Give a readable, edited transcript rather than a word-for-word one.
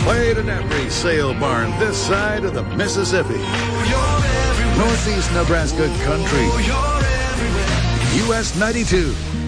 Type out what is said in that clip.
Played in every sale barn this side of the Mississippi. Northeast Nebraska country. US 92.